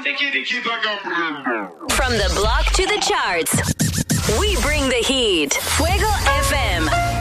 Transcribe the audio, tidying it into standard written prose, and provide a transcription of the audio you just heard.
From the block to the charts, we bring the heat. Fuego FM.